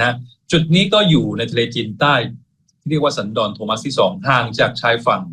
ฮะจุดนี้ก็อยู่ในทะเลจีนใต้เรียกว่าสันดอนโทมัสที่2ห่างจากชายฝั่ง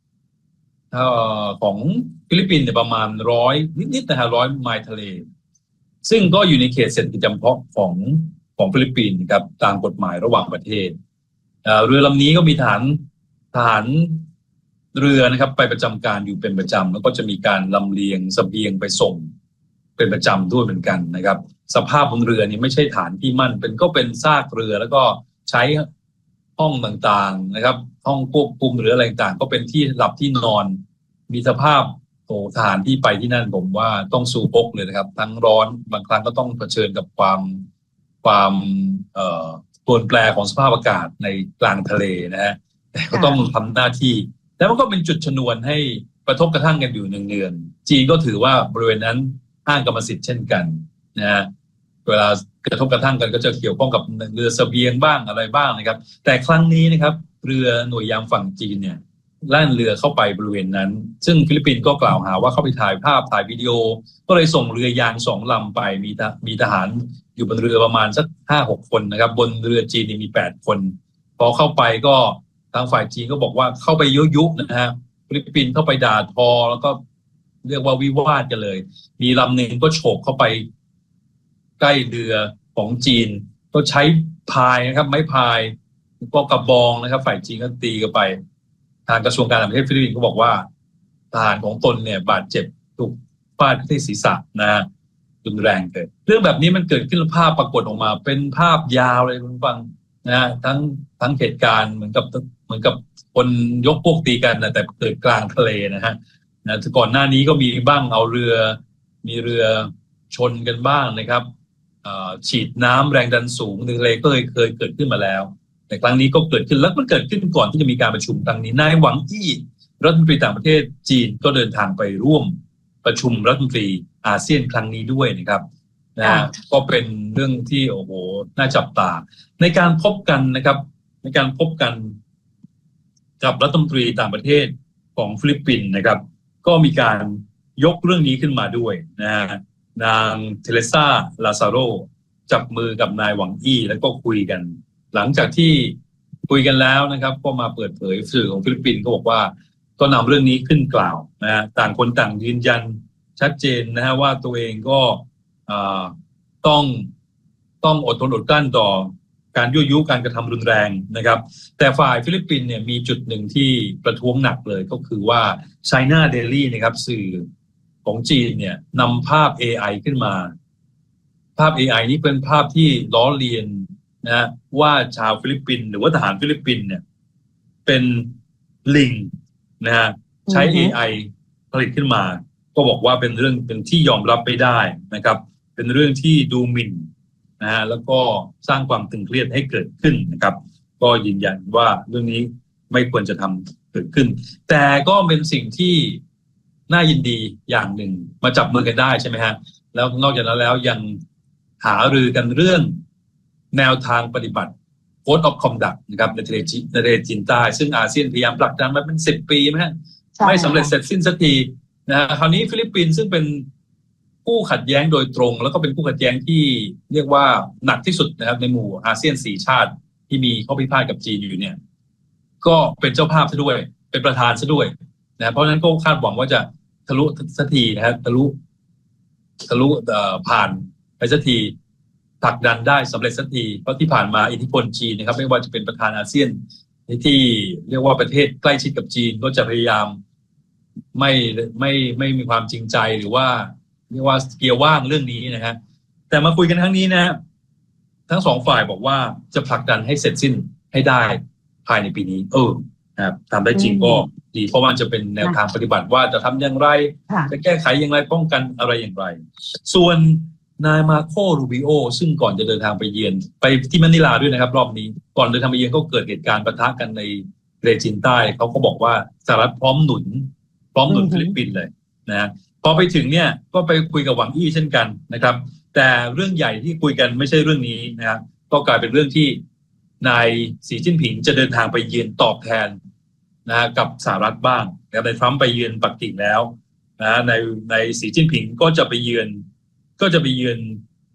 ของฟิลิปปินส์เนี่ยประมาณ100นิดๆนะฮะ100 ไมล์ทะเลซึ่งก็อยู่ในเขตเศรษฐกิจจำเพาะของฟิลิปปินส์ครับตามกฎหมายระหว่างประเทศเรือลำนี้ก็มีทหารเรือนะครับไปประจำการอยู่เป็นประจำแล้วก็จะมีการลำเลียงเสบียงไปส่งเป็นประจำด้วยเหมือนกันนะครับสภาพบนเรือนี่ไม่ใช่ฐานที่มั่นเป็นซากเรือแล้วก็ใช้ห้องต่างๆนะครับห้องควบคุมหรืออะไรต่างๆก็เป็นที่หลับที่นอนมีสภาพทหารที่ไปที่นั่นผมว่าต้องสู้พกเลยนะครับทั้งร้อนบางครั้งก็ต้องเผชิญกับความเปลี่ยนแปลงของสภาพอากาศในกลางทะเลนะฮะแต่ก็ต้องทำหน้าที่แล้วมันก็เป็นจุดชนวนให้กระทบกระทั่งกันอยู่เนืองๆจีนก็ถือว่าบริเวณนั้นอ้างกรรมสิทธิ์เช่นกันนะฮะเวลากระทบกระทั่งกันก็จะเกี่ยวข้องกับเรือเสบียงบ้างอะไรบ้างนะครับแต่ครั้งนี้นะครับเรือหน่วยยามฝั่งจีนเนี่ยแล่นเรือเข้าไปบริเวณนั้นซึ่งฟิลิปปินส์ก็กล่าวหาว่าเข้าไปถ่ายภาพถ่ายวิดีโอก็เลยส่งเรือยาง2 ลำไปมีทหารอยู่บนเรือประมาณสัก 5-6 คนนะครับบนเรือจีนมี8 คนพอเข้าไปก็ทางฝ่ายจีนก็บอกว่าเข้าไปยุยนะฮะฟิลิปปินส์เข้าไปด่าทอแล้วก็เรียกว่าวิวาทกันเลยมีลำหนึ่งก็โฉบเข้าไปใกล้เรือของจีนก็ใช้พายนะครับไม้พายก็กระบองนะครับฝ่ายจีนก็ตีกันไปทางกระทรวงการต่างประเทศฟิลิปปินส์ก็บอกว่าทหารของตนเนี่ยบาดเจ็บถูกฟาดที่ศีรษะนะฮะรุนแรงเกิดเรื่องแบบนี้มันเกิดขึ้นภาพปรากฏออกมาเป็นภาพยาวเลยคุณฟังนะฮะทั้งเหตุการณ์เหมือนกับคนยกพวกตีกันนะแต่เกิดกลางทะเลนะฮะก่อนหน้านี้ก็มีบ้างเอามีเรือชนกันบ้างนะครับฉีดน้ำแรงดันสูงในทะเลก็เคยเกิดขึ้นมาแล้วแต่ครั้งนี้ก็เกิดขึ้นแล้วมันเกิดขึ้นก่อนที่จะมีการประชุมครั้งนี้นายหวังอี้รัฐมนตรีต่างประเทศจีนก็เดินทางไปร่วมประชุมรัฐมนตรีอาเซียนครั้งนี้ด้วยนะครับก็เป็นเรื่องที่โอ้โหน่าจับตาในการพบกันนะครับในการพบกันกับรัฐมนตรีต่างประเทศของฟิลิปปินส์นะครับก็มีการยกเรื่องนี้ขึ้นมาด้วยนะฮะนางเทเรซาลาซาโรจับมือกับนายหวังอี้แล้วก็คุยกันหลังจากที่คุยกันแล้วนะครับก็มาเปิดเผยสื่อของฟิลิปปินส์ก็บอกว่าก็นำเรื่องนี้ขึ้นกล่าวนะฮะต่างคนต่างยืนยันชัดเจนนะฮะว่าตัวเองก็ต้องอดทนอดกลั้นต่อการยั่วยุการกระทำรุนแรงนะครับแต่ฝ่ายฟิลิปปินส์เนี่ยมีจุดหนึ่งที่ประท้วงหนักเลยก็คือว่า China Daily นะครับสื่อของจีนเนี่ยนำภาพ AI ขึ้นมาภาพ AI นี้เป็นภาพที่ล้อเลียนนะว่าชาวฟิลิปปินส์หรือว่าทหารฟิลิปปินส์เนี่ยเป็นลิงนะฮะใช้ AI ผลิตขึ้นมาก็บอกว่าเป็นเรื่องเป็นที่ยอมรับไม่ได้นะครับเป็นเรื่องที่ดูหมิ่นนะฮะแล้วก็สร้างความตึงเครียดให้เกิดขึ้นนะครับก็ยืนยันว่าเรื่องนี้ไม่ควรจะทำเกิดขึ้นแต่ก็เป็นสิ่งที่น่ายินดีอย่างหนึ่งมาจับมือกันได้ใช่ไหมฮะแล้วนอกจากนั้นแล้วยังหารือกันเรื่องแนวทางปฏิบัติ Code of Conduct นะครับในทะเลจีนใต้ซึ่งอาเซียนพยายามผลักดันมาเป็น10 ปีไหมฮะไม่สำเร็จเสร็จสิ้นสักทีนะคราวนี้ฟิลิปปินส์ซึ่งเป็นคู่ขัดแย้งโดยตรงแล้วก็เป็นคู่ขัดแย้งที่เรียกว่าหนักที่สุดนะครับในหมู่อาเซียน4 ชาติที่มีข้อพิพาทกับจีนอยู่เนี่ยก็เป็นเจ้าภาพซะด้วยเป็นประธานซะด้วยนะเพราะฉะนั้นก็คาดหวังว่าจะทะลุสักทีนะครับทะลุผ่านไปสักทีผลักดันได้สำเร็จสักทีเพราะที่ผ่านมาอิทธิพลจีนนะครับไม่ว่าจะเป็นประธานอาเซียนที่เรียกว่าประเทศใกล้ชิดกับจีนก็จะพยายามไม่มีความจริงใจหรือว่าเรียกว่าเกียร์ว่างเรื่องนี้นะฮะแต่มาคุยกันครั้งนี้นะทั้ง2 ฝ่ายบอกว่าจะผลักดันให้เสร็จสิ้นให้ได้ภายในปีนี้นะครับทำได้จริงก็ดีเพราะมันจะเป็นแนวทางปฏิบัติว่าจะทำอย่างไรจะแก้ไขอย่างไรป้องกันอะไรอย่างไรส่วนนายมาโครูบิโอซึ่งก่อนจะเดินทางไปเยือนไปที่มะนิลาด้วยนะครับรอบนี้ก่อนเดินทางไปเยือนก็เกิดเหตุการณ์ปะทะกันในทะเลจีนใต้เขาก็บอกว่าสหรัฐพร้อมหนุนฟิลิปปินส์เลยนะพอไปถึงเนี่ยก็ไปคุยกับหวังอี้เช่นกันนะครับแต่เรื่องใหญ่ที่คุยกันไม่ใช่เรื่องนี้นะครับก็กลายเป็นเรื่องที่นายสีจิ้นผิงจะเดินทางไปเยือนตอบแทนนะกับสหรัฐบ้างนายทรัมป์ไปเยือนปักกิ่งแล้วนะในสีจิ้นผิงก็จะไปเยือน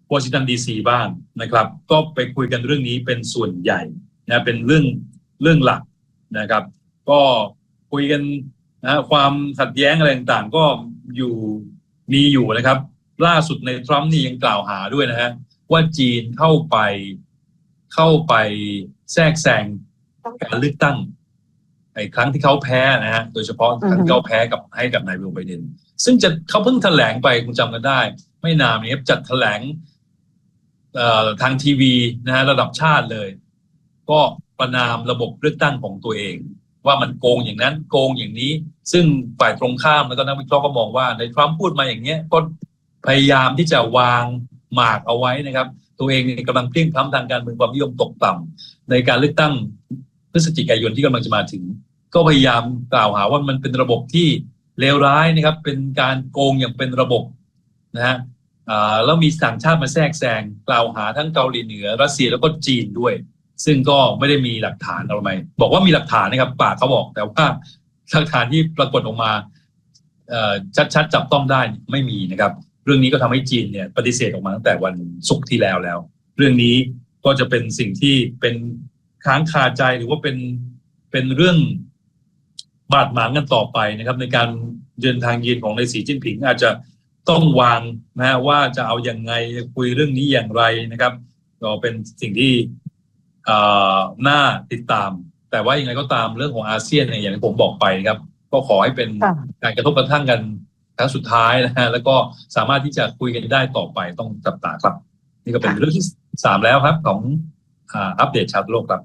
วอชิงตันดีซีบ้างนะครับก็ไปคุยกันเรื่องนี้เป็นส่วนใหญ่นะเป็นเรื่องหลักนะครับก็คุยกันนะความขัดแย้งอะไรต่างๆก็มีอยู่นะครับล่าสุดในทรัมป์นี่ยังกล่าวหาด้วยนะฮะว่าจีนเข้าไปแทรกแซงการเลือกตั้งไอ้ครั้งที่เขาแพ้นะฮะโดยเฉพาะครั้งที่เขาแพ้ให้กับนายโจไบเดนซึ่งเขาเพิ่งแถลงไปคุณจำกันได้ไม่นานนี้จัดแถลงทางทีวีนะฮะระดับชาติเลยก็ประณามระบบเลือกตั้งของตัวเองว่ามันโกงอย่างนั้นโกงอย่างนี้ซึ่งฝ่ายตรงข้ามแล้วก็นักวิเคราะห์ก็มองว่าในทรัมป์พูดมาอย่างเงี้ยก็พยายามที่จะวางหมากเอาไว้นะครับตัวเองกำลังเพลียงพล้ำทางการเมืองความนิยมตกต่ำในการเลือกตั้งพฤศจิกายนที่กำลังจะมาถึงก็พยายามกล่าวหาว่ามันเป็นระบบที่เลวร้ายนะครับเป็นการโกงอย่างเป็นระบบนะฮะแล้วมีต่างชาติมาแทรกแซงกล่าวหาทั้งเกาหลีเหนือรัสเซียแล้วก็จีนด้วยซึ่งก็ไม่ได้มีหลักฐานอะไรบอกว่ามีหลักฐานนะครับปากเขาบอกแต่ว่าหลักฐานที่ปรากฏออกมาชัดจับต้องได้ไม่มีนะครับเรื่องนี้ก็ทำให้จีนเนี่ยปฏิเสธออกมาตั้งแต่วันศุกร์ที่แล้วเรื่องนี้ก็จะเป็นสิ่งที่เป็นค้างคาใจหรือว่าเป็นเรื่องบาดหมางกันต่อไปนะครับในการเดินทางเยือนของนายสีจิ้นผิงอาจจะต้องวางนะว่าจะเอาอย่างไงคุยเรื่องนี้อย่างไรนะครับก็เป็นสิ่งที่น่าติดตามแต่ว่ายังไงก็ตามเรื่องของอาเซียนเนี่ยอย่างที่ผมบอกไปครับก็ขอให้เป็นการกระทบกระทั่งกันครั้งสุดท้ายนะฮะแล้วก็สามารถที่จะคุยกันได้ต่อไปต้องจับตาครับนี่ก็เป็นเรื่องที่3แล้วครับของอัปเดตชาวโลกครับ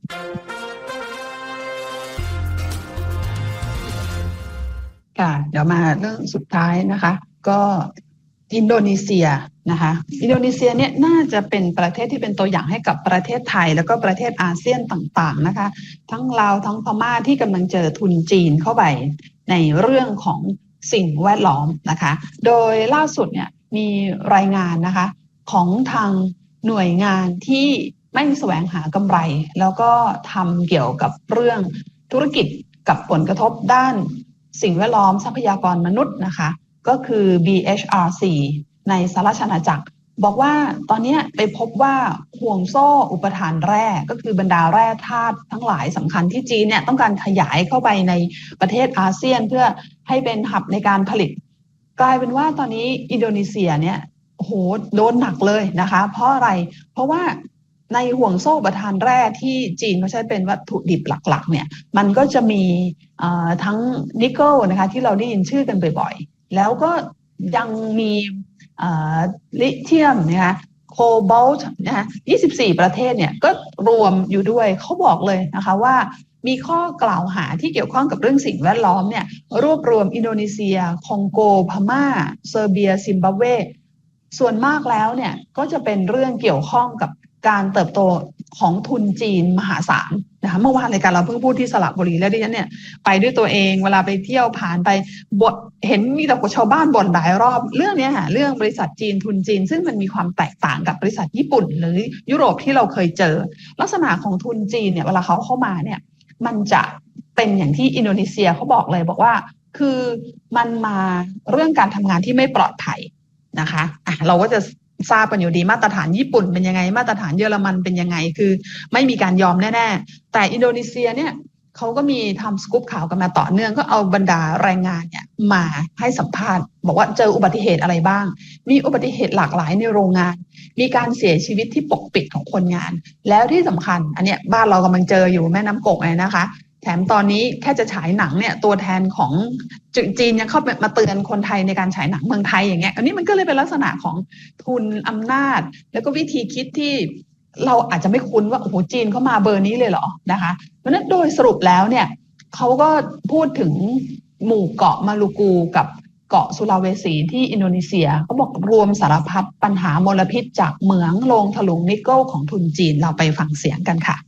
ค่ะเดี๋ยวมาเรื่องสุดท้ายนะคะก็อินโดนีเซียนะคะอินโดนีเซียเนี่ยน่าจะเป็นประเทศที่เป็นตัวอย่างให้กับประเทศไทยแล้วก็ประเทศอาเซียนต่างๆนะคะทั้งลาวทั้งพม่าที่กำลังเจอทุนจีนเข้าไปในเรื่องของสิ่งแวดล้อมนะคะโดยล่าสุดเนี่ยมีรายงานนะคะของทางหน่วยงานที่ไม่แสวงหากำไรแล้วก็ทำเกี่ยวกับเรื่องธุรกิจกับผลกระทบด้านสิ่งแวดล้อมทรัพยากรมนุษย์นะคะก็คือ BHRC ในสหราชอาณาจักรบอกว่าตอนนี้ไปพบว่าห่วงโซ่อุปทานแร่ก็คือบรรดาแร่ธาตุทั้งหลายสำคัญที่จีนเนี่ยต้องการขยายเข้าไปในประเทศอาเซียนเพื่อให้เป็นหับในการผลิตกลายเป็นว่าตอนนี้อินโดนีเซียเนี่ยโอ้โหโดนหนักเลยนะคะเพราะอะไรเพราะว่าในห่วงโซ่อุปทานแร่ที่จีนเขาใช้เป็นวัตถุดิบหลักๆเนี่ยมันก็จะมีทั้งนิกเกิลนะคะที่เราได้ยินชื่อกันบ่อยๆแล้วก็ยังมีลิเธียมนะคะโคบอลต์นะคะ24ประเทศเนี่ยก็รวมอยู่ด้วยเขาบอกเลยนะคะว่ามีข้อกล่าวหาที่เกี่ยวข้องกับเรื่องสิ่งแวดล้อมเนี่ยรวบรวมอินโดนีเซียคองโกพม่าเซอร์เบียซิมบับเวส่วนมากแล้วเนี่ยก็จะเป็นเรื่องเกี่ยวข้องกับการเติบโตของทุนจีนมหาศาลนะคะเมื่อวานรายการเราเพิ่งพูดที่สระบุรีแล้วดิฉันเนี่ยไปด้วยตัวเองเวลาไปเที่ยวผ่านไปเห็นมีแต่ชาวบ้านบ่นหลายรอบเรื่องนี้ค่ะเรื่องบริษัทจีนทุนจีนซึ่งมันมีความแตกต่างกับบริษัทญี่ปุ่นหรือยุโรปที่เราเคยเจอลักษณะของทุนจีนเนี่ยเวลาเขาเข้ามาเนี่ยมันจะเป็นอย่างที่อินโดนีเซียเขาบอกเลยบอกว่าคือมันมาเรื่องการทำงานที่ไม่ปลอดภัยนะคะเราก็จะทราบกันอยู่ดีมาตรฐานญี่ปุ่นเป็นยังไงมาตรฐานเยอรมันเป็นยังไงคือไม่มีการยอมแน่ๆแต่อินโดนีเซียเนี่ยเขาก็มีทำสกู๊ปข่าวกันมาต่อเนื่องก็เอาบรรดาแรงงานเนี่ยมาให้สัมภาษณ์บอกว่าเจออุบัติเหตุอะไรบ้างมีอุบัติเหตุหลากหลายในโรงงานมีการเสียชีวิตที่ปกปิดของคนงานแล้วที่สำคัญอันเนี้ยบ้านเรากำลังเจออยู่แม่น้ำกกเลยนะคะแถมตอนนี้แค่จะฉายหนังเนี่ยตัวแทนของจีนยังเข้ามาเตือนคนไทยในการฉายหนังเมืองไทยอย่างเงี้ยอันนี้มันก็เลยเป็นลักษณะของทุนอำนาจแล้วก็วิธีคิดที่เราอาจจะไม่คุ้นว่าโอ้โหจีนเข้ามาเบอร์นี้เลยเหรอนะคะเพราะฉะนั้นโดยสรุปแล้วเนี่ยเขาก็พูดถึงหมู่เกาะมาลูกูกับเกาะสุลาเวสีที่อินโดนีเซียเขาบอกรวมสารพัดปัญหามลพิษจากเหมืองโรงถลุงนิกเกิลของทุนจีนเราไปฟังเสียงกันค่ะ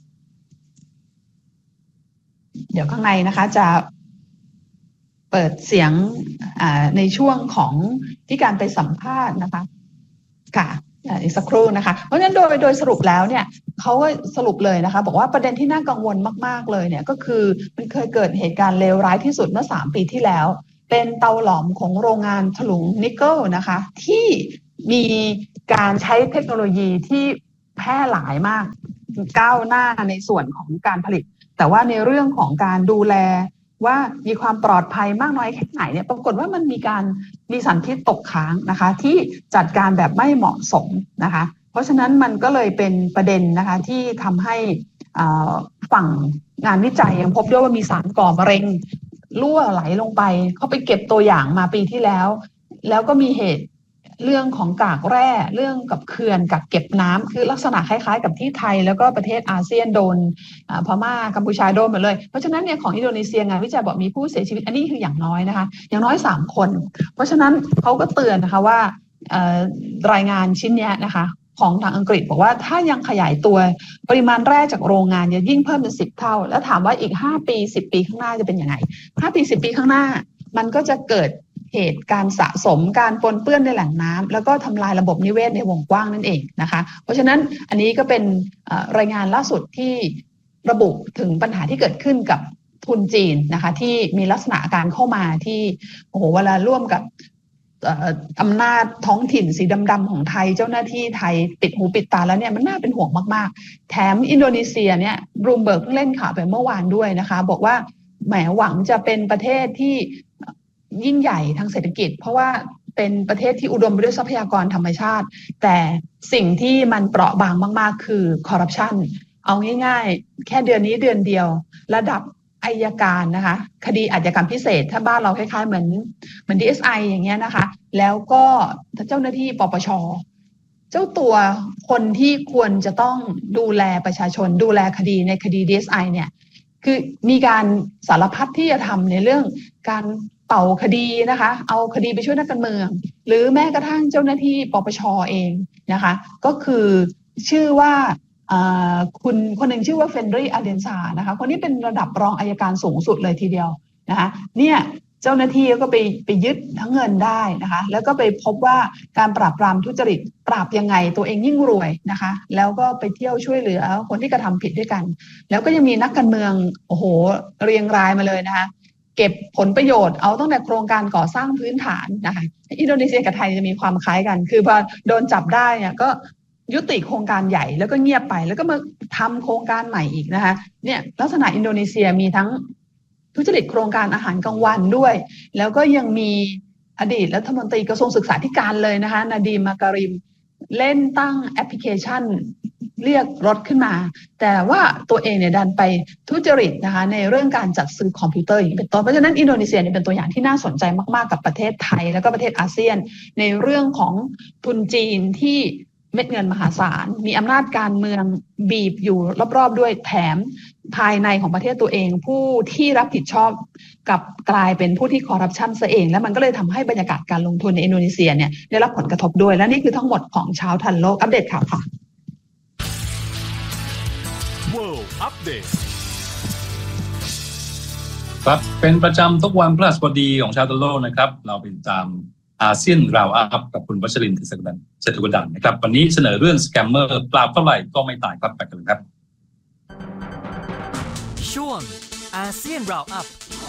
เดี๋ยวข้างในนะคะจะเปิดเสียงในช่วงของที่การไปสัมภาษณ์นะคะค่ะอีกสักครู่นะคะเพราะฉะนั้นโดยสรุปแล้วเนี่ยเขาก็สรุปเลยนะคะบอกว่าประเด็นที่น่ากังวลมากๆเลยเนี่ยก็คือมันเคยเกิดเหตุการณ์เลวร้ายที่สุดเมื่อ3 ปีที่แล้วเป็นเตาหลอมของโรงงานถลุงนิกเกิลนะคะที่มีการใช้เทคโนโลยีที่แพร่หลายมากก้าวหน้าในส่วนของการผลิตแต่ว่าในเรื่องของการดูแลว่ามีความปลอดภัยมากน้อยแค่ไหนเนี่ยปรากฏว่ามันมีสารพิษตกค้างนะคะที่จัดการแบบไม่เหมาะสมนะคะเพราะฉะนั้นมันก็เลยเป็นประเด็นนะคะที่ทำให้ฝั่งงานวิจัยยังพบด้วยว่ามีสารก่อมะเร็งรั่วไหลลงไปเขาไปเก็บตัวอย่างมาปีที่แล้วก็มีเหตุเรื่องของกากแร่เรื่องกับเขื่อนกักเก็บน้ำคือลักษณะคล้ายๆกับที่ไทยแล้วก็ประเทศอาเซียนโดนพม่ากัมพูชาโดนหมดเลยเพราะฉะนั้นเนี่ยของอินโดนีเซียงานวิจัยบอกมีผู้เสียชีวิตอันนี้คืออย่างน้อยนะคะอย่างน้อย3 คนเพราะฉะนั้นเขาก็เตือนนะคะว่ารายงานชิ้นนี้นะคะของทางอังกฤษบอกว่าถ้ายังขยายตัวปริมาณแร่จากโรงงานจะยิ่งเพิ่มเป็น10 เท่าแล้วถามว่าอีก5 ปี10 ปีข้างหน้าจะเป็นยังไง5 ปี10 ปีข้างหน้ามันก็จะเกิดเหตุการสะสมการปนเปื้อนในแหล่งน้ำแล้วก็ทำลายระบบนิเวศในวงกว้างนั่นเองนะคะเพราะฉะนั้นอันนี้ก็เป็นรายงานล่าสุดที่ระบุถึงปัญหาที่เกิดขึ้นกับทุนจีนนะคะที่มีลักษณะการเข้ามาที่โอ้โหเวลาร่วมกับอำนาจท้องถิ่นสีดำๆของไทยเจ้าหน้าที่ไทยปิดหูปิดตาแล้วเนี่ยมันน่าเป็นห่วงมากๆแถมอินโดนีเซียเนี่ยบลูมเบิร์กเพิ่งเล่นข่าวไปเมื่อวานด้วยนะคะบอกว่าแหมหวังจะเป็นประเทศที่ยิ่งใหญ่ทางเศรษฐกิจเพราะว่าเป็นประเทศที่อุดมไปด้วยทรัพยากรธรรมชาติแต่สิ่งที่มันเปราะบางมากๆคือคอร์รัปชันเอาง่ายๆแค่เดือนนี้เดือนเดียวระดับอัยการนะคะคดีอาชญากรรมพิเศษถ้าบ้านเราคล้ายๆเหมือน DSI อย่างเงี้ยนะคะแล้วก็เจ้าหน้าที่ปปช.เจ้าตัวคนที่ควรจะต้องดูแลประชาชนดูแลคดีในคดี DSI เนี่ยคือมีการสารพัดที่จะทำในเรื่องการเป่าคดีนะคะเอาคดีไปช่วยนักการเมืองหรือแม้กระทั่งเจ้าหน้าที่ปปช.เองนะคะก็คือชื่อว่าคุณคนหนึ่งชื่อว่าเฟนรี่อาเดนซานะคะคนนี้เป็นระดับรองอัยการสูงสุดเลยทีเดียวนะคะเนี่ยเจ้าหน้าที่ก็ไปยึดทั้งเงินได้นะคะแล้วก็ไปพบว่าการปราบปรามทุจริตปราบยังไงตัวเองยิ่งรวยนะคะแล้วก็ไปเที่ยวช่วยเหลือคนที่กระทำผิดด้วยกันแล้วก็ยังมีนักการเมืองโอ้โหเรียงรายมาเลยนะคะเก็บผลประโยชน์เอาตั้งแต่โครงการก่อสร้างพื้นฐานนะคะอินโดนีเซียกับไทยจะมีความคล้ายกันคือพอโดนจับได้เนี่ยก็ยุติโครงการใหญ่แล้วก็เงียบไปแล้วก็มาทำโครงการใหม่อีกนะคะเนี่ยลักษณะอินโดนีเซียมีทั้งทุจริตโครงการอาหารกลางวันด้วยแล้วก็ยังมีอดีตรัฐมนตรีกระทรวงศึกษาธิการเลยนะคะนาดีมาการิมเล่นตั้งแอปพลิเคชันเรียกรถขึ้นมาแต่ว่าตัวเองเนี่ยดันไปทุจริตนะคะในเรื่องการจัดซื้อคอมพิวเตอร์อย่างเป็นต้นเพราะฉะนั้นอินโดนีเซียเนี่ยเป็นตัวอย่างที่น่าสนใจมากๆกับประเทศไทยแล้วก็ประเทศอาเซียนในเรื่องของทุนจีนที่เม็ดเงินมหาศาลมีอำนาจการเมืองบีบอยู่รอบๆด้วยแถมภายในของประเทศตัวเองผู้ที่รับผิดชอบกับกลายเป็นผู้ที่คอร์รัปชันซะเองแล้วมันก็เลยทำให้บรรยากาศการลงทุนในอินโดนีเซียเนี่ยได้รับผลกระทบด้วยและนี่คือทั้งหมดของเช้าทันโลกอัปเดตข่าวค่ะ World Update ครับเป็นประจำทุกวันพฤหัสบดีของเช้าทันโลกนะครับเราไปตามอาเซียนราวอัพกับคุณวัชรินทร์เศรษฐกุลดันนะครับวันนี้เสนอเรื่องสแกมเมอร์ปราบเท่าไหร่ก็ไม่ตายครับไปกันเลยครับช่วงอาเซียนราวอัพ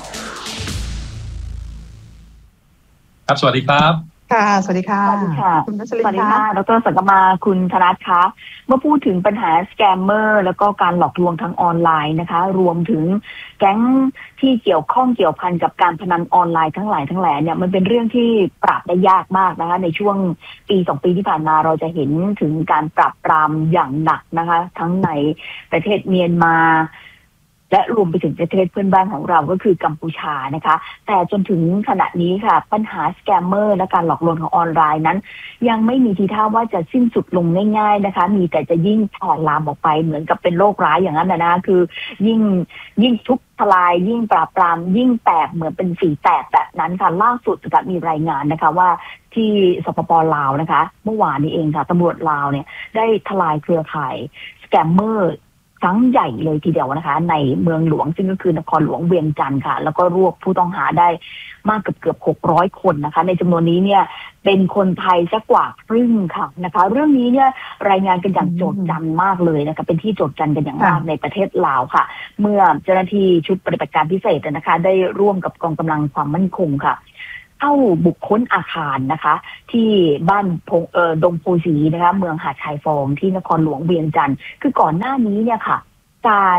ครับสวัสดีครับค่ะสวัสดีค่ะสวัสดีค่ะคุณวัชรินทร์สวัสดีค่ะดร.สังกมาคุณธนัทคะเมื่อพูดถึงปัญหาสแกมเมอร์แล้วก็การหลอกลวงทางออนไลน์นะคะรวมถึงแก๊งที่เกี่ยวข้องเกี่ยวพันกับการพนันออนไลน์ทั้งหลายเนี่ยมันเป็นเรื่องที่ปราบได้ยากมากนะคะในช่วงปี2ปีที่ผ่านมาเราจะเห็นถึงการปราบปรามอย่างหนักนะคะทั้งในประเทศเมียนมาและรวมไปถึงประเทศเพื่อนบ้านของเราก็คือกัมพูชานะคะแต่จนถึงขณะนี้ค่ะปัญหาสแกมเมอร์และการหลอกลวงทางออนไลน์นั้นยังไม่มีทีท่าว่าจะสิ้นสุดลงง่ายๆนะคะมีแต่จะยิ่งแผ่ลามออกไปเหมือนกับเป็นโรคร้ายอย่างนั้นนะคือยิ่งทุบทลายยิ่งปราบปรามยิ่งแตกเหมือนเป็นฝีแตกแบบนั้นค่ะล่าสุดจะมีรายงานนะคะว่าที่สปป.ลาวนะคะเมื่อวานนี้เองค่ะตำรวจลาวเนี่ยได้ทลายเครือข่ายสแกมเมอร์ครั้งใหญ่เลยทีเดียวนะคะในเมืองหลวงซึ่งก็คือนครหลวงเวียงจันทร์ค่ะแล้วก็รวบผู้ต้องหาได้มากเกือบ600 คนนะคะในจำนวนนี้เนี่ยเป็นคนไทยสักกว่าครึ่งค่ะนะคะเรื่องนี้เนี่ยรายงานกันอย่างโจษจันมากเลยนะคะเป็นที่โจษจันกันอย่างมากในประเทศลาวค่ะเมื่อเจ้าหน้าที่ชุดปฏิบัติการพิเศษนะคะได้ร่วมกับกองกำลังความมั่นคงค่ะเข้าบุคคลอาคารนะคะที่บ้านดงโพสีนะคะเมืองหาดทรายฟองที่นครหลวงเวียงจันทร์คือก่อนหน้านี้เนี่ยค่ะการ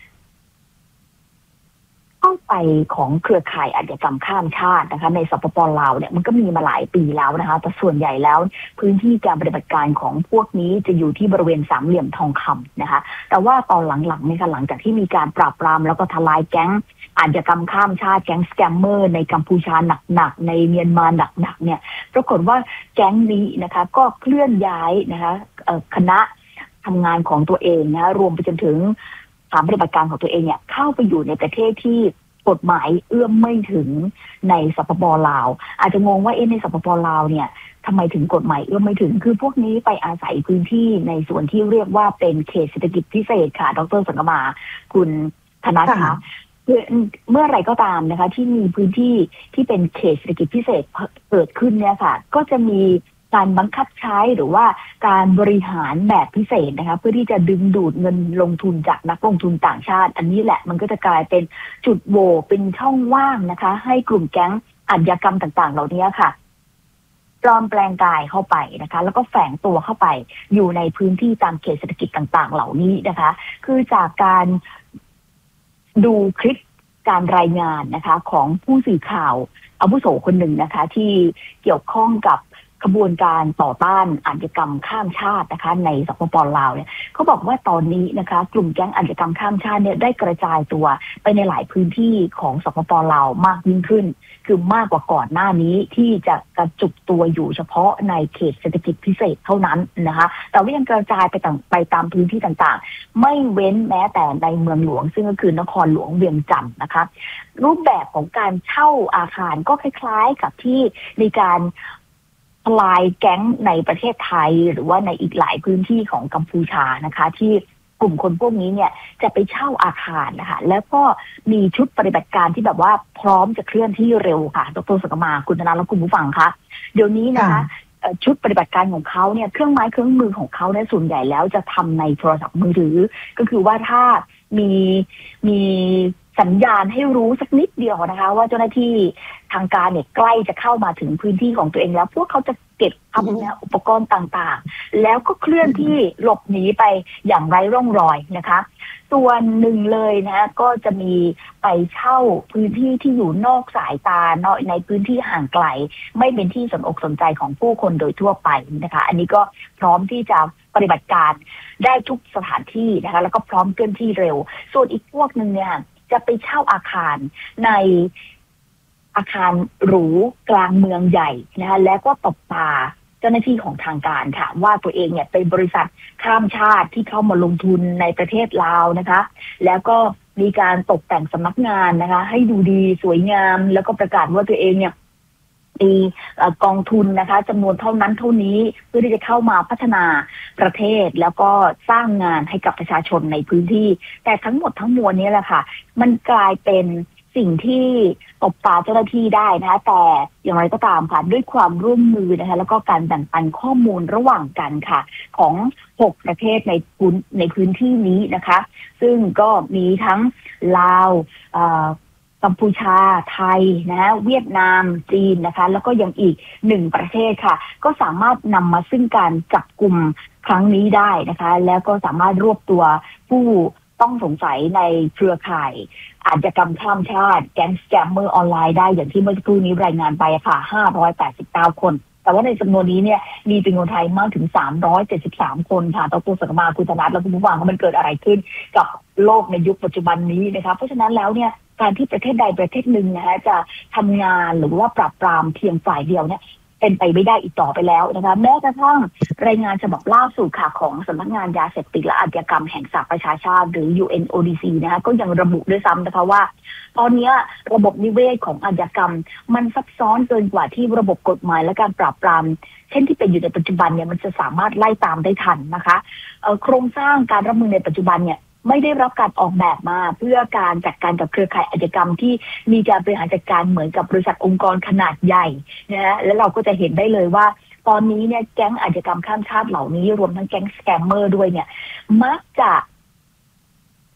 เข้าไปของเครือข่ายอาชญากรรมข้ามชาตินะคะในสปป.ลาวเนี่ยมันก็มีมาหลายปีแล้วนะคะแต่ส่วนใหญ่แล้วพื้นที่การปฏิบัติการของพวกนี้จะอยู่ที่บริเวณสามเหลี่ยมทองคำนะคะแต่ว่าตอนหลังๆเนี่ยค่ะหลังจากที่มีการปราบปรามแล้วก็ทลายแก๊งอาชญากรรมข้ามชาติแก๊งสแกมเมอร์ในกัมพูชาหนักๆในเมียนมาหนักๆเนี่ยปรากฏว่าแก๊งนี้นะคะก็เคลื่อนย้ายนะคะคณะทำงานของตัวเองนะรวมไปจนถึงฐานปฏิบัติการของตัวเองเนี่ยเข้าไปอยู่ในประเทศที่กฎหมายเอื้อมไม่ถึงในสปป.ลาวอาจจะงงว่าในสปป.ลาวเนี่ยทำไมถึงกฎหมายเอื้อมไม่ถึงคือพวกนี้ไปอาศัยพื้นที่ในส่วนที่เรียกว่าเป็นเขตเศรษฐกิจพิเศษค่ะดร.สังกมาคุณธนัทคะเมื่อไรก็ตามนะคะที่มีพื้นที่ที่เป็นเขตเศรษฐกิจพิเศษเกิดขึ้นเนี่ยค่ะก็จะมีการบังคับใช้หรือว่าการบริหารแบบพิเศษนะคะเพื่อที่จะดึงดูดเงินลงทุนจากนักลงทุนต่างชาติอันนี้แหละมันก็จะกลายเป็นจุดโหว่เป็นช่องว่างนะคะให้กลุ่มแก๊งอาชญากรรมต่างๆเหล่านี้ค่ะปลอมแปลงกายเข้าไปนะคะแล้วก็แฝงตัวเข้าไปอยู่ในพื้นที่ตามเขตเศรษฐกิจต่างๆเหล่านี้นะคะคือจากการดูคลิปการรายงานนะคะของผู้สื่อข่าวอาวุโสคนหนึ่งนะคะที่เกี่ยวข้องกับขบวนการต่อต้านอาชญากรรมข้ามชาตินะคะในสปป.ลาวเนี่ยเขาบอกว่าตอนนี้นะคะกลุ่มแก๊งอาชญากรรมข้ามชาติเนี่ยได้กระจายตัวไปในหลายพื้นที่ของสปป.ลาวมากยิ่งขึ้นคือมากกว่าก่อนหน้านี้ที่จะกระจุกตัวอยู่เฉพาะในเขตเศรษฐกิจพิเศษเท่านั้นนะคะแต่ว่ายังกระจายไปตามพื้นที่ต่างๆไม่เว้นแม้แต่ในเมืองหลวงซึ่งก็คือนครหลวงเวียงจันทร์นะคะรูปแบบของการเช่าอาคารก็คล้ายๆกับที่ในการทลายแก๊งในประเทศไทยหรือว่าในอีกหลายพื้นที่ของกัมพูชานะคะที่กลุ่มคนพวกนี้เนี่ยจะไปเช่าอาคารนะคะแล้วก็มีชุดปฏิบัติการที่แบบว่าพร้อมจะเคลื่อนที่เร็วค่ะดร.สังกมาคุณธนาและคุณผู้ฟังคะเดี๋ยวนี้นะคะชุดปฏิบัติการของเขาเนี่ยเครื่องไม้เครื่องมือของเขาเนี่ยส่วนใหญ่แล้วจะทำในโทรศัพท์มือถือก็คือว่าถ้ามีสัญญาณให้รู้สักนิดเดียวนะคะว่าเจ้าหน้าที่ทางการเนี่ยใกล้จะเข้ามาถึงพื้นที่ของตัวเองแล้วพวกเขาจะเก็บเอาอุปกรณ์ต่างๆแล้วก็เคลื่อนที่หลบหนีไปอย่างไร้ร่องรอยนะคะส่วนหนึ่งเลยนะก็จะมีไปเช่าพื้นที่ที่อยู่นอกสายตาในพื้นที่ห่างไกลไม่เป็นที่สนอกสนใจของผู้คนโดยทั่วไปนะคะอันนี้ก็พร้อมที่จะปฏิบัติการได้ทุกสถานที่นะคะแล้วก็พร้อมเคลื่อนที่เร็วส่วนอีกพวกนึงเนี่ยจะไปเช่าอาคารในอาคารหรูกลางเมืองใหญ่นะคะแล้วก็ตบตาเจ้าหน้าที่ของทางการค่ะว่าตัวเองเนี่ยเป็นบริษัทข้ามชาติที่เข้ามาลงทุนในประเทศลาวนะคะแล้วก็มีการตกแต่งสำนักงานนะคะให้ดูดีสวยงามแล้วก็ประกาศว่าตัวเองเนี่ยมีกองทุนนะคะจำนวนเท่านั้นเท่านี้เพื่อที่จะเข้ามาพัฒนาประเทศแล้วก็สร้างงานให้กับประชาชนในพื้นที่แต่ทั้งหมดทั้งมวลนี้แหละค่ะมันกลายเป็นสิ่งที่ตบตาเจ้าหน้าที่ได้นะคะแต่อย่างไรก็ตามค่ะด้วยความร่วมมือนะคะแล้วก็การแบ่งปันข้อมูลระหว่างกันค่ะของ6ประเทศในพื้นที่นี้นะคะซึ่งก็มีทั้งลาวกัมพูชาไทยนะเวียดนามจีนนะคะแล้วก็ยังอีก1ประเทศค่ะก็สามารถนำมาซึ่งการจับกุมครั้งนี้ได้นะคะแล้วก็สามารถรวบตัวผู้ต้องสงสัยในเครือข่ายอาชญากรรมข้ามชาติแก๊งสแกมเมอร์ออนไลน์ได้อย่างที่เมื่อสักครู่นี้รายงานไปค่ะ589คนแต่ว่าในจำนวนนี้เนี่ยมีเป็นคนไทยมากถึง373คนค่ะดร.สังกมาคุณธนัทและคุณผู้ฟังว่ามันเกิดอะไรขึ้นกับโลกในยุคปัจจุบันนี้นะคะเพราะฉะนั้นแล้วเนี่ยการที่ประเทศใดประเทศหนึ่งนะคะจะทำงานหรือว่าปราบปรามเพียงฝ่ายเดียวเนี่ยเป็นไปไม่ได้อีกต่อไปแล้วนะคะแม้กระทั่งรายงานฉบับล่าสุดค่ะของสำนักงานยาเสพติดและอาชญากรรมแห่งสหประชาชาติหรือ UNODC นะคะก็ยังระบุด้วยซ้ำนะคะว่าตอนนี้ระบบนิเวศของอาชญากรรมมันซับซ้อนเกินกว่าที่ระบบกฎหมายและการปราบปรามเช่นที่เป็นอยู่ในปัจจุบันเนี่ยมันจะสามารถไล่ตามได้ทันนะคะโครงสร้างการรับมือในปัจจุบันเนี่ยไม่ได้รับการออกแบบมาเพื่อการจัดการกับเครือข่ายอาชญากรรมที่มีการบริหารจัดการเหมือนกับบริษัทองค์กรขนาดใหญ่นะฮะแล้วเราก็จะเห็นได้เลยว่าตอนนี้เนี่ยแก๊งอาชญากรรมข้ามชาติเหล่านี้รวมทั้งแก๊งสแกมเมอร์ด้วยเนี่ยมักจะ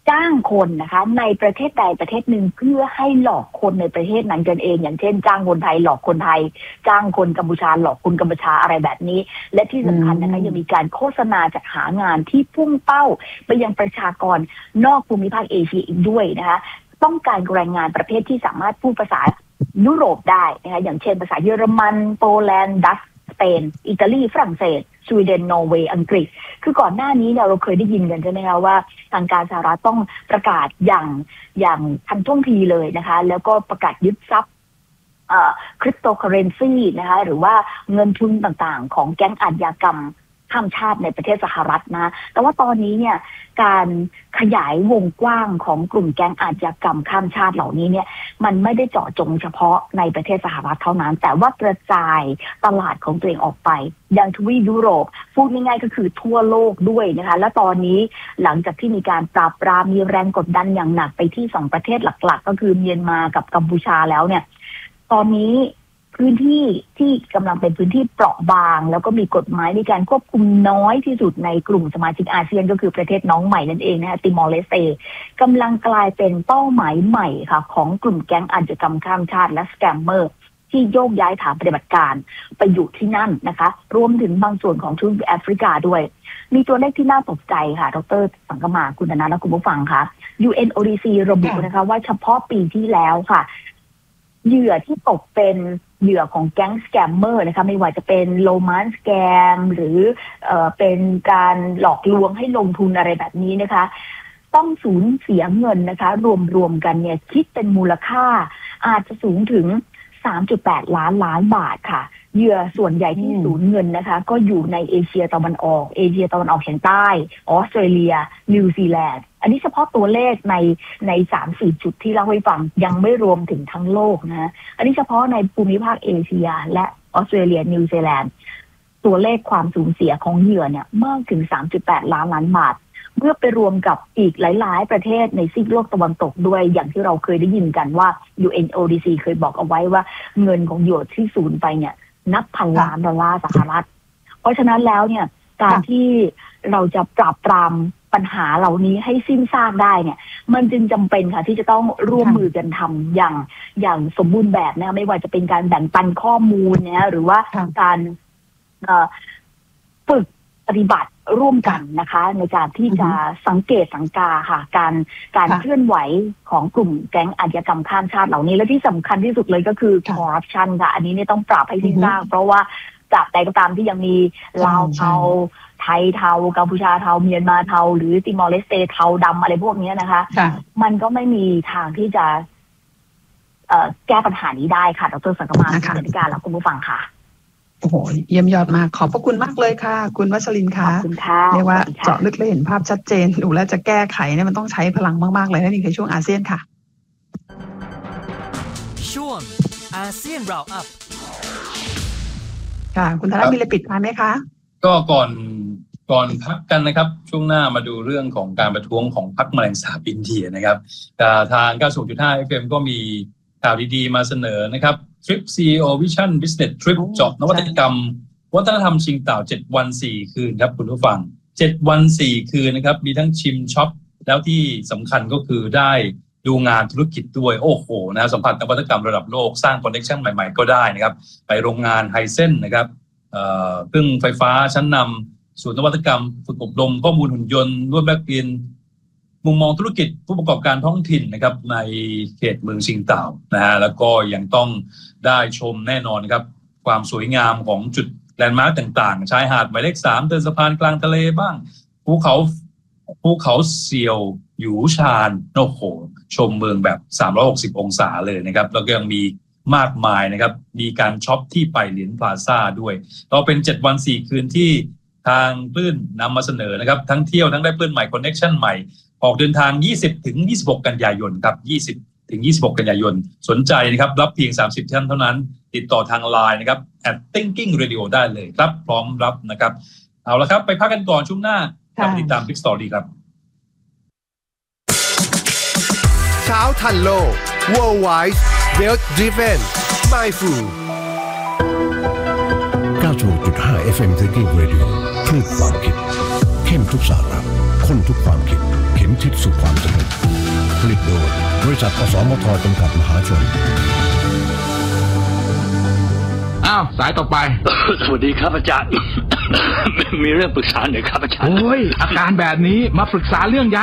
จ้างคนนะคะในประเทศใดประเทศหนึ่งเพื่อให้หลอกคนในประเทศนั้นกันเองอย่างเช่นจ้างคนไทยหลอกคนไทยจ้างคนกัมพูชาหลอกคนกัมพูชาอะไรแบบนี้และที่สำคัญนะคะยังมีการโฆษณาจัดหางานที่พุ่งเป้าไปยังประชากรนอกภูมิภาคเอเชียอีกด้วยนะคะต้องการแรงงานประเภทที่สามารถพูดภาษายุโรปได้นะคะอย่างเช่นภาษาเยอรมันโปแลนด์ดัตช์สเปนอิตาลีฝรั่งเศสสวีเดนนอร์เวย์อังกฤษคือก่อนหน้านี้เนี่ยเราเคยได้ยินกันใช่ไหมคะว่าทางการสหรัฐต้องประกาศอย่างทันท่วงทีเลยนะคะแล้วก็ประกาศยึดทรัพย์คริปโตเคอเรนซีนะคะหรือว่าเงินทุนต่างๆของแก๊งอาชญากรรมข้ามชาติในประเทศสหรัฐนะแต่ว่าตอนนี้เนี่ยการขยายวงกว้างของกลุ่มแก๊งอาชญากรรมข้ามชาติเหล่านี้เนี่ยมันไม่ได้เจาะจงเฉพาะในประเทศสหรัฐเท่านั้นแต่ว่ากระจายตลาดของตัวเองออกไปยังทวีปยุโรปพูดง่ายๆก็คือทั่วโลกด้วยนะคะและตอนนี้หลังจากที่มีการปราบปรามมีแรงกดดันอย่างหนักไปที่2ประเทศหลักๆก็คือเมียนมากับกัมพูชาแล้วเนี่ยตอนนี้พื้นที่ที่กำลังเป็นพื้นที่เปราะบางแล้วก็มีกฎหมายในการควบคุมน้อยที่สุดในกลุ่มสมาชิกอาเซียนก็คือประเทศน้องใหม่นั่นเองนะคะติมอร์เลสเตกำลังกลายเป็นเป้าหมายใหม่ค่ะของกลุ่มแก๊งอาชญากรรมข้ามชาติและสแกมเมอร์ที่โยกย้ายฐานปฏิบัติการไปอยู่ที่นั่นนะคะรวมถึงบางส่วนของทวีปแอฟริกาด้วยมีตัวเลขที่น่าตกใจค่ะดร.สังกมาคุณธนาและคุณผู้ฟังค่ะ UNODC ระบุนะคะว่าเฉพาะปีที่แล้วค่ะเหยื่อที่ตกเป็นเหยื่อของแก๊งสแกมเมอร์นะคะไม่ว่าจะเป็นโรแมนต์สแกมหรือเป็นการหลอกลวงให้ลงทุนอะไรแบบนี้นะคะต้องสูญเสียเงินนะคะรวมกันเนี่ยคิดเป็นมูลค่าอาจจะสูงถึง 3.8 ล้านบาทค่ะเหยื่อส่วนใหญ่ที่สูญเงินนะคะก็อยู่ในเอเชียตะวันออกเฉียงใต้ออสเตรเลียนิวซีแลนด์อันนี้เฉพาะตัวเลขใน 3-4 จุดที่เล่าให้ฟังยังไม่รวมถึงทั้งโลกนะอันนี้เฉพาะในภูมิภาคเอเชียและออสเตรเลียนิวซีแลนด์ตัวเลขความสูญเสียของเหยื่อเนี่ยมากถึง 3.8 ล้านบาทเมื่อไปรวมกับอีกหลายๆประเทศในซีกโลกตะวันตกด้วยอย่างที่เราเคยได้ยินกันว่า UNODC เคยบอกเอาไว้ว่าเงินของเหยื่อที่สูญไปเนี่ยนับพันล้านดอลลาร์สหรัฐเพราะฉะนั้นแล้วเนี่ยการที่เราจะปราบปรามปัญหาเหล่านี้ให้สิ้นซากได้เนี่ยมันจึงจำเป็นค่ะที่จะต้องร่วมมือกันทำอย่างสมบูรณ์แบบนะไม่ว่าจะเป็นการแบ่งปันข้อมูลนะหรือว่าการฝึกปฏิบัติร่วมกันนะคะในการที่จะสังเกตสังกาค่ะการเคลื่อนไหวของกลุ่มแก๊งอาชญากรรมข้ามชาติเหล่านี้และที่สำคัญที่สุดเลยก็คือคอร์รัปชันค่ะอันนี้เนี่ยต้องปราบให้สิ้นซากเพราะว่าจากใดก็ตามที่ยังมีลาวเทาไทยเทากัมพูชาเทาเมียนมาเทาหรือติมอร์เลสเตเทาดำอะไรพวกนี้นะคะมันก็ไม่มีทางที่จะแก้ปัญหานี้ได้ค่ะดร.สังกมาคุณอธิการและคุณผู้ฟังค่ะโอ้โหเยี่ยมยอดมากขอบพระคุณมากเลยค่ะคุณวัชรินทร์ค่ะเรียกว่าเจาะลึกและเห็นภาพชัดเจนดูแล้วจะแก้ไขเนี่ยมันต้องใช้พลังมากๆเลยนั่นคือช่วงอาเซียนค่ะช่วงอาเซียนราวอัพค่ะคุณธนมีอะไรปิดท้ายไหมคะก็ก่อนพักกันนะครับช่วงหน้ามาดูเรื่องของการประท้วงของพรรคแมลงสาบอินเดียนะครับทาง 90.5 FM ก็มีข่าวดีๆมาเสนอนะครับทริป CEO Vision Business Trip เจาะนวัตกรรมวัฒนธรรมชิงเต่า7 วัน 4 คืนครับคุณผู้ฟัง7 วัน 4 คืนนะครับมีทั้งชิมช็อปแล้วที่สำคัญก็คือได้ดูงานธุรกิจด้วยโอ้โหนะสัมผัสนวัตกรรมระดับโลกสร้างคอนเนคชั่นใหม่ๆก็ได้นะครับไปโรงงานไฮเซนนะครับเครื่องไฟฟ้าชั้นนำศูนย์นวัตกรรมฝึกอบรมข้อมูลหุ่นยนต์ร่วมแลกเปลี่ยนมุมมองธุรกิจผู้ประกอบการท้องถิ่นนะครับในเขตเมืองชิงเต่านะฮะแล้วก็ยังต้องได้ชมแน่นอนครับความสวยงามของจุดแลนด์มาร์คต่างๆชายหาดหมายเลข 3เดินสะพานกลางทะเลบ้างภูเขาเซียวหยูชานโอ้โหชมเมืองแบบ360องศาเลยนะครับแล้วก็ยังมีมากมายนะครับมีการช็อปที่ไปเหรียญพลาซ่าด้วยเราเป็น7 วัน 4 คืนที่ทางคลื่นนำมาเสนอนะครับทั้งเที่ยวทั้งได้คลื่นใหม่คอนเนคชั่นใหม่ออกเดินทาง 20-26 กันยายนครับ 20-26 กันยายนสนใจนะครับรับเพียง30 ท่านเท่านั้นติดต่อทาง LINE นะครับ @thinkingradio ได้เลยครับพร้อมรับนะครับเอาละครับไปพักกันก่อนช่วงหน้ากลับมาติดตาม Big Story ครับเช้าทันโลก Worldwide Wealth Driven Mindful 96.5 FM Thinking Radio คลื่นความคิดเข้มทุกสาระคนทุกความคิดเข้ข็มทิศสู่ความสำเร็จผลิตโดยบริษัทอสมทจำกัดมหาชนอ้าวสายต่อไปสวัสดีครับอาจารย์ มีเรื่องปรึกษาหน่อยครับอาจารย์โอ้ยอาการแบบนี้มาปรึกษาเรื่องยา